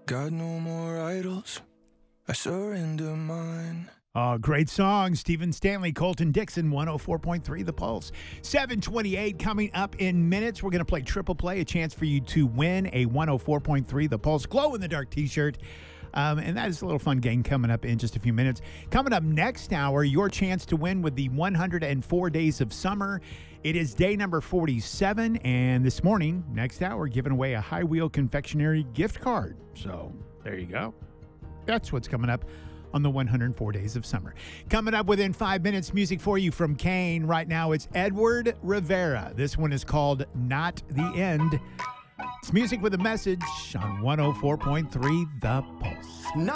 Got no more idols. I surrender mine. Oh, great song. Stephen Stanley, Colton Dixon, 104.3 The Pulse. 728 coming up in minutes. We're going to play Triple Play, a chance for you to win a 104.3 The Pulse glow-in-the-dark t-shirt. And that is a little fun game coming up in just a few minutes. Coming up next hour, your chance to win with the 104 Days of Summer. It is day number 47, and this morning, next hour, giving away a High Wheel Confectionery gift card. So there you go. That's what's coming up on the 104 Days of Summer. Coming up within 5 minutes, music for you from Kane. Right now, it's Edward Rivera. This one is called Not the End. It's music with a message on 104.3 The Pulse.